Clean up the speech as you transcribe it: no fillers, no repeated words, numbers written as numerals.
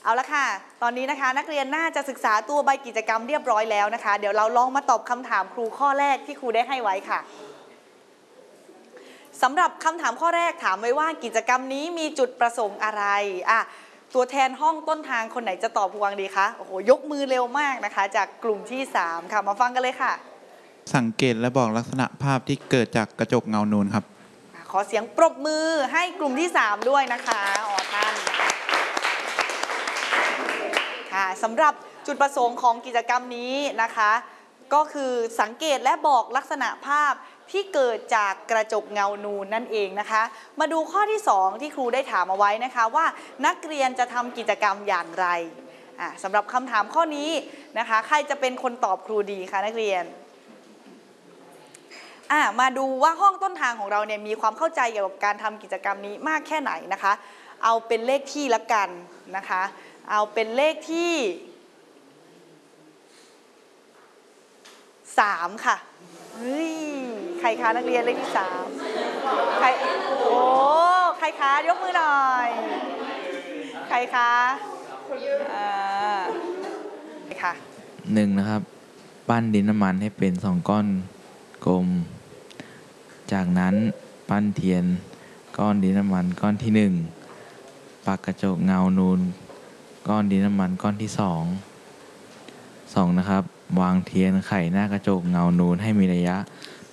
เอาละค่ะตอนนี้นะคะนักเรียนน่าจะศึกษาตัวใบกิจกรรมเรียบร้อยแล้วนะคะเดี๋ยวเราลองมาตอบคำถามครูข้อแรกที่ครูได้ให้ไว้ค่ะสำหรับคำถามข้อแรกถามไว้ว่ากิจกรรมนี้มีจุดประสงค์อะไรตัวแทนห้องต้นทางคนไหนจะตอบครูวังดีคะโอ้โหยกมือเร็วมากนะคะจากกลุ่มที่3ค่ะมาฟังกันเลยค่ะสังเกตและบอกลักษณะภาพที่เกิดจากกระจกเงานูนครับขอเสียงปรบมือให้กลุ่มที่3ด้วยนะคะท่านค่ะสำหรับจุดประสงค์ของกิจกรรมนี้นะคะก็คือสังเกตและบอกลักษณะภาพที่เกิดจากกระจกเงานูนนั่นเองนะคะมาดูข้อที่2ที่ครูได้ถามเอาไว้นะคะว่านักเรียนจะทำกิจกรรมอย่างไรสำหรับคำถามข้อนี้นะคะใครจะเป็นคนตอบครูดีคะนักเรียนมาดูว่าห้องต้นทางของเราเนี่ยมีความเข้าใจเกี่ยวกับการทำกิจกรรมนี้มากแค่ไหนนะคะเอาเป็นเลขที่ละกันนะคะเอาเป็นเลขที่3ค่ะเฮ้ยใครคะนักเรียนเลขที่3ใครโอ้ใครคะยกมือหน่อยใครคะค่ะ 1นะครับปั้นดินน้ำมันให้เป็น2ก้อนกลมจากนั้นปั้นเทียนก้อนดินน้ำมันก้อนที่1ปักกระจกเงานูนก้อนดินน้ำมันก้อนที่2นะครับวางเทียนไขหน้ากระจกเงานูนให้มีระยะ